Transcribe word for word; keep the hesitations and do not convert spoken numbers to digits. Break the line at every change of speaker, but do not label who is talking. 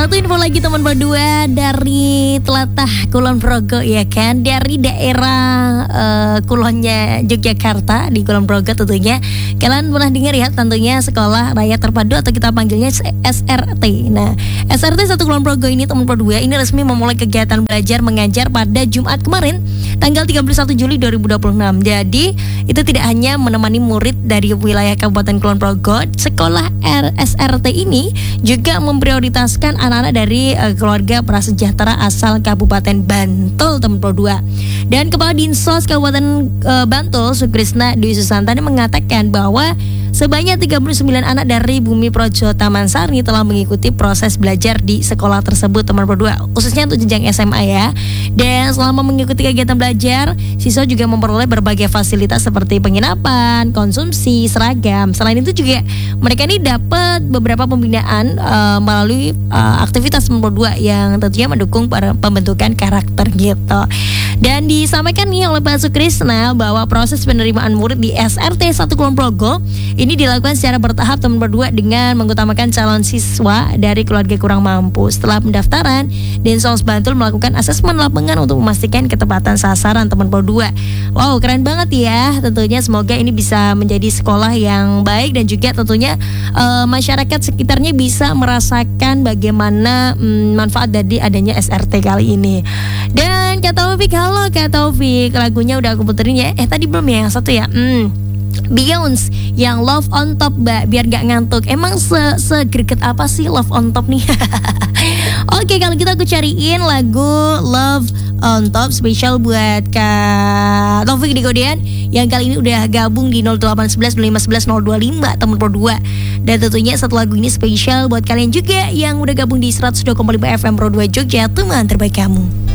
Satu info lagi teman berdua dari Telatah Kulon Progo ya kan, dari daerah uh, Kulonnya Yogyakarta di Kulon Progo tentunya. Kalian pernah dengar ya tentunya Sekolah Raya Terpadu atau kita panggilnya S R T. Nah, S R T satu Kulon Progo ini teman berdua ini resmi memulai kegiatan belajar mengajar pada Jumat kemarin tanggal tiga puluh satu Juli dua ribu dua puluh enam. Jadi itu tidak hanya menemani murid dari wilayah Kabupaten Kulon Progo, sekolah S R T ini juga memprioritaskan anak-anak dari uh, keluarga prasejahtera asal Kabupaten Bantul teman berdua. Dan Kepala Dinsos Kabupaten uh, Bantul Sukrisna Dwi Susantani mengatakan bahwa sebanyak tiga puluh sembilan anak dari Bumi Projo Taman Sari telah mengikuti proses belajar di sekolah tersebut teman berdua, khususnya untuk jenjang S M A ya. Dan selama mengikuti kegiatan belajar, siswa juga memperoleh berbagai fasilitas seperti penginapan, konsumsi, seragam. Selain itu juga mereka ini dapat beberapa pembinaan uh, melalui uh, aktivitas teman berdua yang tentunya mendukung para pembentukan karakter gitu. Dan disampaikan nih oleh Pak Sukrisna bahwa proses penerimaan murid di S R T satu Kulon Progo ini dilakukan secara bertahap teman berdua dengan mengutamakan calon siswa dari keluarga kurang mampu. Setelah pendaftaran, Dinsos Bantul melakukan asesmen lapangan untuk memastikan ketepatan sasaran teman berdua. Wow, keren banget ya. Tentunya semoga ini bisa menjadi sekolah yang baik dan juga tentunya uh, masyarakat sekitarnya bisa merasakan bagaimana um, manfaat dari adanya S R T kali ini. Dan Kak Taufik, halo Kak Taufik, lagunya udah aku puterin ya. Eh tadi belum ya yang satu ya. Hmm. Beyonce yang Love on Top Mbak, biar gak ngantuk. Emang se segreget apa sih Love on Top nih? Oke, kalau kita aku cariin lagu Love on Top spesial buat Kak Taufik di Kodean yang kali ini udah gabung di nol delapan satu satu lima satu satu nol dua lima teman berdua. Dan tentunya satu lagu ini spesial buat kalian juga yang udah gabung di seratus dua koma lima F M Pro dua Jogja, teman terbaik kamu.